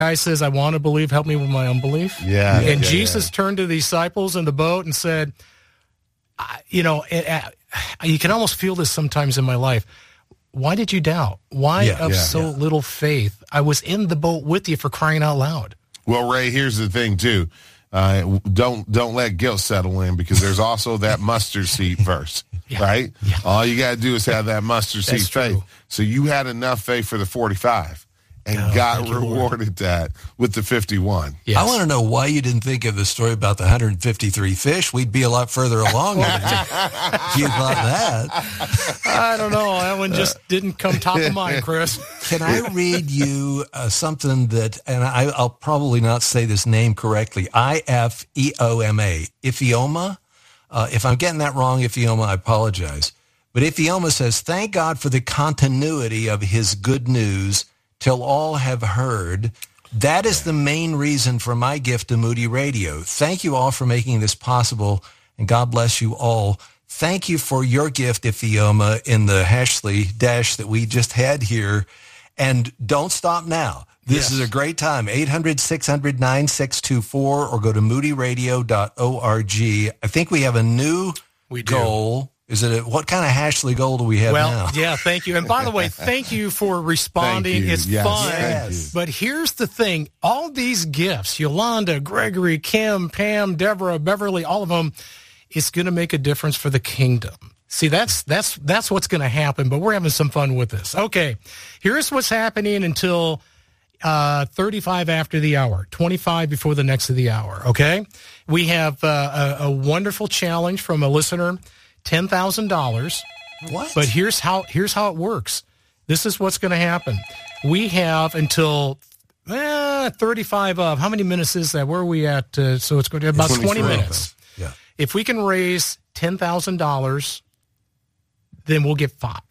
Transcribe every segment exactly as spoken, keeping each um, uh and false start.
guy says, I want to believe, help me with my unbelief. Yeah. And yeah, Jesus yeah. turned to the disciples in the boat and said, I, you know, it, uh, you can almost feel this sometimes in my life. Why did you doubt? Why Yeah, of yeah, so yeah. little faith? I was in the boat with you, for crying out loud. Well, Ray, here's the thing, too. Uh, don't don't let guilt settle in, because there's also that mustard seed verse, Yeah. right? Yeah. All you got to do is have that mustard seed That's faith. true. So you had enough faith for the forty-five, and Oh, God thank you, Lord. rewarded that with the fifty-one. Yes. I want to know why you didn't think of the story about the one hundred fifty-three fish. We'd be a lot further along if you thought that. I don't know. That one just didn't come top of mind, Chris. Can I read you uh, something that, and I, I'll probably not say this name correctly, I F E O M A, Iphioma. Uh, if I'm getting that wrong, Iphioma, I apologize. But Iphioma says, thank God for the continuity of his good news till all have heard. That is the main reason for my gift to Moody Radio. Thank you all for making this possible, and God bless you all. Thank you for your gift, Iphioma, in the Hashley Dash that we just had here. And don't stop now. This Yes. is a great time. eight hundred, six hundred, nine six two four or go to moody radio dot org. I think we have a new We do. goal. Is it a, what kind of Hashley goal do we have Well, now? yeah, thank you. And by the way, thank you for responding. Thank you. It's Yes, fun. thank you. But here's the thing. All these gifts, Yolanda, Gregory, Kim, Pam, Deborah, Beverly, all of them, it's going to make a difference for the kingdom. See, that's that's that's what's going to happen, but we're having some fun with this. Okay, here's what's happening until uh, thirty-five after the hour, twenty-five before the next of the hour, okay? We have uh, a, a wonderful challenge from a listener, ten thousand dollars. What? But here's how here's how it works. This is what's going to happen. We have until eh, thirty-five of, how many minutes is that? Where are we at? Uh, so it's going to be about twenty twenty-three. minutes. Yeah. If we can raise ten thousand dollars, then we'll get five.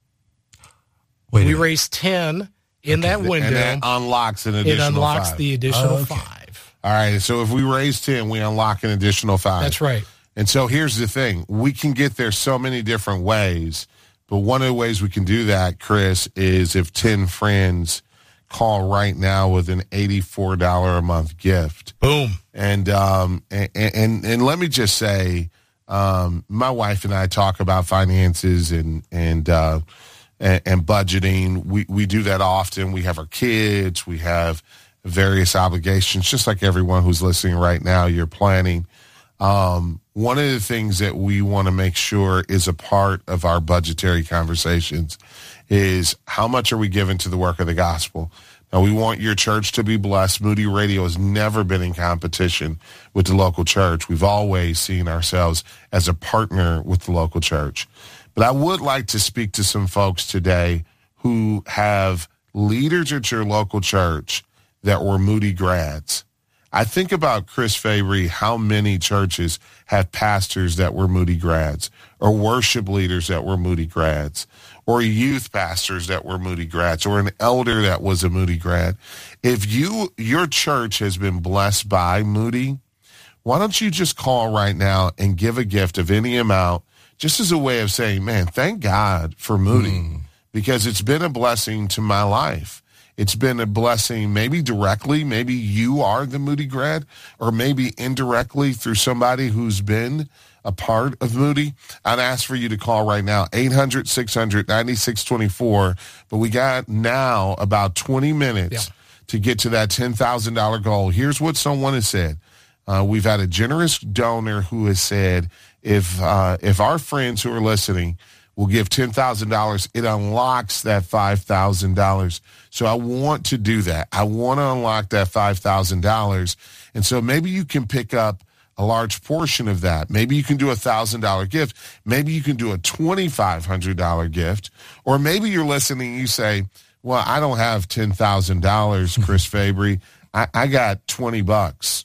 Wait a We minute. raise ten in that window. And that unlocks an It additional unlocks five. the additional Oh, okay. five. All right, so if we raise ten, we unlock an additional five. That's right. And so here's the thing. We can get there so many different ways, but one of the ways we can do that, Chris, is if ten friends call right now with an eighty-four dollars a month gift. Boom. And um and and, and let me just say, um, my wife and I talk about finances and and uh and, and budgeting. We we do that often. We have our kids, we have various obligations, just like everyone who's listening right now, you're planning. Um, one of the things that we want to make sure is a part of our budgetary conversations is how much are we giving to the work of the gospel? Now, we want your church to be blessed. Moody Radio has never been in competition with the local church. We've always seen ourselves as a partner with the local church. But I would like to speak to some folks today who have leaders at your local church that were Moody grads. I think about Chris Fabry, how many churches have pastors that were Moody grads, or worship leaders that were Moody grads, or youth pastors that were Moody grads, or an elder that was a Moody grad. If you your church has been blessed by Moody, why don't you just call right now and give a gift of any amount, just as a way of saying, man, thank God for Moody, mm. because it's been a blessing to my life. It's been a blessing maybe directly, maybe you are the Moody grad, or maybe indirectly through somebody who's been a part of Moody. I'd ask for you to call right now, eight hundred, six hundred, ninety-six twenty-four. But we got now about twenty minutes yeah. to get to that ten thousand dollars goal. Here's what someone has said. Uh, we've had a generous donor who has said, if uh, if our friends who are listening will give ten thousand dollars, it unlocks that five thousand dollars. So I want to do that. I want to unlock that five thousand dollars. And so maybe you can pick up a large portion of that. Maybe you can do a one thousand dollars gift. Maybe you can do a twenty-five hundred dollars gift. Or maybe you're listening and you say, well, I don't have ten thousand dollars, Chris Fabry. I, I got twenty bucks.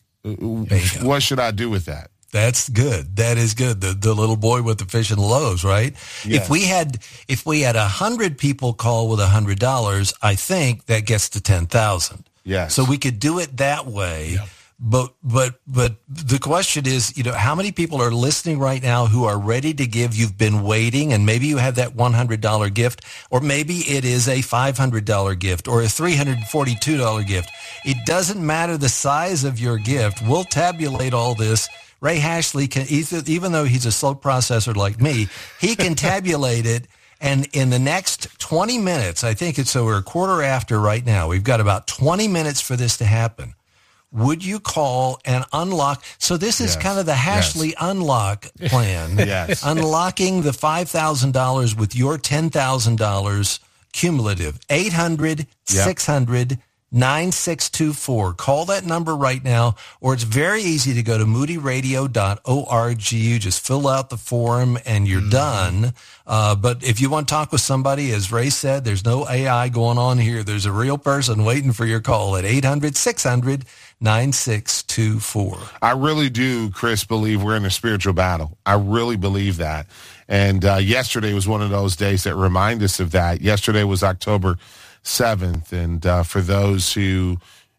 What should I do with that? That's good. That is good. The the little boy with the fish and the loaves, right? Yes. If we had if we had a hundred people call with a hundred dollars, I think that gets to ten thousand. Yes. So we could do it that way. Yep. But but but the question is, you know, how many people are listening right now who are ready to give? You've been waiting, and maybe you have that one hundred dollars gift, or maybe it is a five hundred dollars gift or a three hundred forty-two dollars gift. It doesn't matter the size of your gift. We'll tabulate all this. Ray Hashley can, even though he's a slow processor like me, he can tabulate it. And in the next twenty minutes, I think it's, so we're a quarter after right now. We've got about twenty minutes for this to happen. Would you call and unlock? So this is yes. kind of the Hashley yes. unlock plan. yes. Unlocking the five thousand dollars with your ten thousand dollars cumulative. eight hundred, six hundred, nine six two four. Call that number right now, or it's very easy to go to moody radio dot org. You just fill out the form and you're mm-hmm. done. Uh, but if you want to talk with somebody, as Ray said, there's no A I going on here. There's a real person waiting for your call at eight hundred, six hundred, nine six two four. I really do, Chris, believe we're in a spiritual battle. I really believe that. And uh, yesterday was one of those days that remind us of that. Yesterday was October seventh. And uh, for those who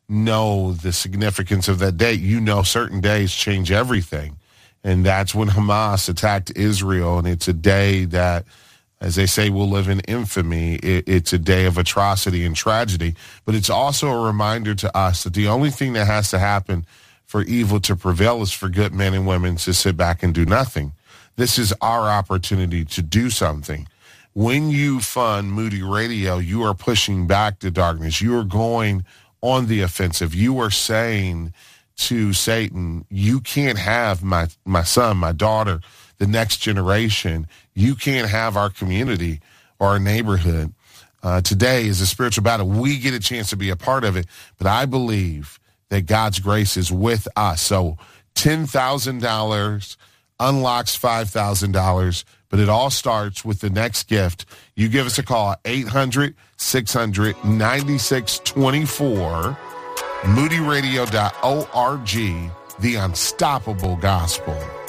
know the significance of that date, you know certain days change everything. And that's when Hamas attacked Israel. And it's a day that, as they say, will live in infamy. It, it's a day of atrocity and tragedy. But it's also a reminder to us that the only thing that has to happen for evil to prevail is for good men and women to sit back and do nothing. This is our opportunity to do something. When you fund Moody Radio, you are pushing back the darkness. You are going on the offensive. You are saying to Satan, you can't have my, my son, my daughter, the next generation. You can't have our community or our neighborhood. Uh, today is a spiritual battle. We get a chance to be a part of it, but I believe that God's grace is with us. So ten thousand dollars unlocks five thousand dollars. But it all starts with the next gift. You give us a call at eight hundred, six hundred, nine six two four, moody radio dot org, the unstoppable gospel.